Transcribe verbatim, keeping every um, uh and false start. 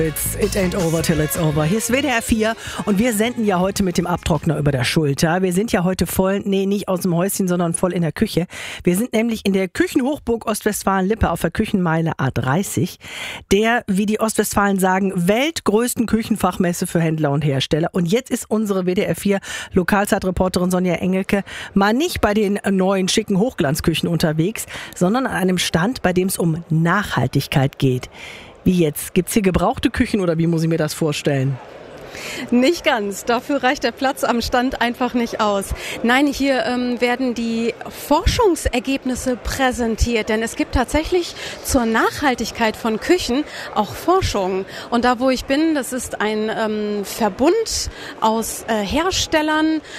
It's, it ain't over till it's over. Hier ist W D R vier und wir senden ja heute mit dem Abtrockner über der Schulter. Wir sind ja heute voll, nee, nicht aus dem Häuschen, sondern voll in der Küche. Wir sind nämlich in der Küchenhochburg Ostwestfalen-Lippe auf der Küchenmeile A dreißig, der, wie die Ostwestfalen sagen, weltgrößten Küchenfachmesse für Händler und Hersteller. Und jetzt ist unsere W D R vier Lokalzeitreporterin Sonja Engelke mal nicht bei den neuen schicken Hochglanzküchen unterwegs, sondern an einem Stand, bei dem es um Nachhaltigkeit geht. Wie jetzt? Gibt's hier gebrauchte Küchen oder wie muss ich mir das vorstellen? Nicht ganz. Dafür reicht der Platz am Stand einfach nicht aus. Nein, hier ähm, werden die Forschungsergebnisse präsentiert, denn es gibt tatsächlich zur Nachhaltigkeit von Küchen auch Forschung. Und da, wo ich bin, das ist ein ähm, Verbund aus äh, Herstellern,